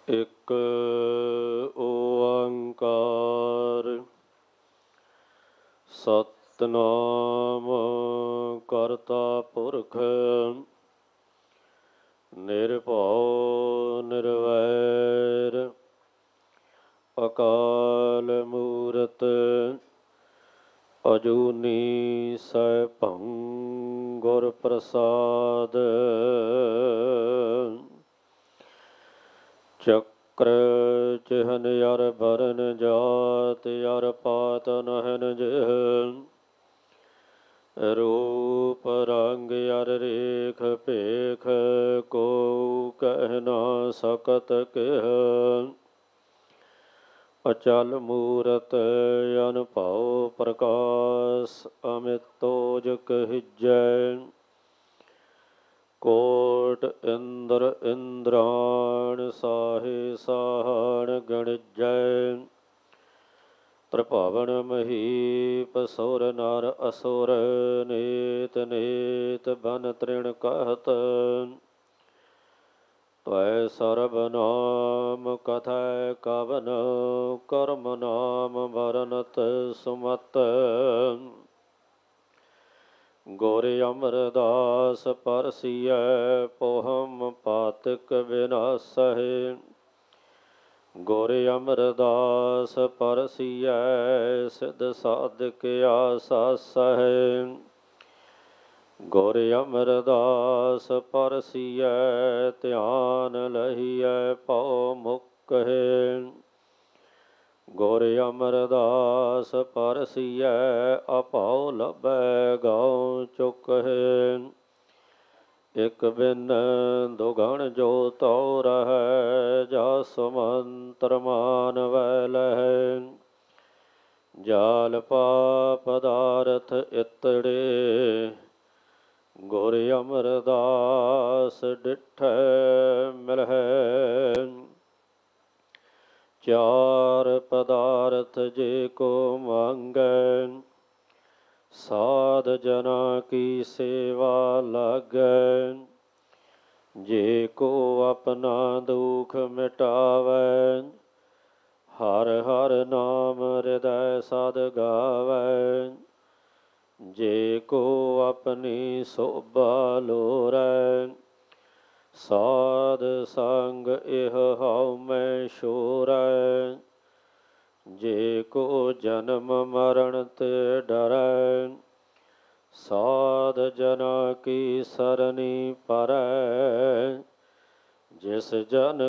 ਇਕ ਓੰਕਾਰ ਸਤਿਨਾਮ ਕਰਤਾ ਪੁਰਖ ਨਿਰਭਉ ਨਿਰਵੈਰ ਅਕਾਲ ਮੂਰਤ ਅਜੂਨੀ ਸੈਭੰ ਗੁਰ ਪ੍ਰਸਾਦ ਚਕ੍ਰ ਚਿਹਨ ਯਰ ਬਰਨ ਜਾਤ ਯਰ ਪਾਤ ਨਹਨ ਜਿਹ ਰੂਪ ਰੰਗ ਯਰ ਰੇਖ ਭੇਖ ਕੋ ਕਹਿ ਨਾ ਸਕਤ ਕਿਹ ਅਚਲ ਮੂਰਤ ਅਨਭਉ ਪ੍ਰਕਾਸ਼ ਅਮਿਤੋਜ ਕਹਿਜੈ ਕੋਟ ਇੰਦਰ ਇੰਦਰਾਣ ਸਾਹੇ ਸਾਹਣ ਗਣਿਜੈ ਤ੍ਰਿਭਵਨ ਮਹੀਪ ਸੁਰ ਨਰ ਅਸੁਰ ਨੇਤ ਨੇਤ ਬਨ ਤ੍ਰਿਣ ਕਹਿਤ ਤਵੈ ਸਰਬ ਨਾਮ ਕਥੈ ਕਵਨ ਕਰਮ ਨਾਮ ਵਰਨਤ ਸੁਮਤ ਗੁਰ ਅਮਰਦਾਸ ਪਰਸੀਐ ਪੋਹਮ ਪਾਤਕ ਵਿਨਾਸਹਿ ਗੁਰ ਅਮਰਦਾਸ ਪਰਸੀਐ ਸਿਧ ਸਾਧਕ ਆਸਾਸਹਿ ਗੁਰ ਅਮਰਦਾਸ ਪਰਸੀਐ ਧਿਆਨ ਲਹੀਐ ਪਉ ਮੁਕਹਿ ਗੁਰ ਅਮਰਦਾਸ ਪਰਸੀਐ ਅਭਉ ਲਭੈ ਗਉ ਚੁਕਹਿ ਇਕ ਬਿਨ ਦੁਗਣ ਜੋ ਤਉ ਰਹੈ ਜਸ ਮੰਤਰ ਮਾਨਵੈ ਲਹੈ ਜਾਲ ਪਾਪ ਪਦਾਰਥ ਇਤੜੇ ਗੁਰ ਅਮਰਦਾਸ ਡਿਠੈ ਮਿਲਹਿ ਚਾਰ ਪਦਾਰਥ ਜੇ ਕੋ ਮੰਗੈ ਸਾਧ ਜਨਾ ਕੀ ਸੇਵਾ ਲਾਗੈ ਜੇ ਕੋ ਆਪਣਾ ਦੁਖ ਮਿਟਾਵੈ ਹਰ ਹਰ ਨਾਮ ਹਿਰਦੈ ਸਦ ਗਾਵੈ ਜੇ ਕੋ ਆਪਣੀ ਸੋਭਾ ਲੋਰੈ ਸਾਧ ਸੰਗ ਇਹ ਹਉ ਮੈਂ ਛੋਰੈ ਜੇ ਕੋ ਜਨਮ ਮਰਨ ਤੇ ਡਰੈ ਸਾਧ ਜਨਾ ਕੀ ਸਰਨੀ ਪਰੈ ਜਿਸ ਜਨ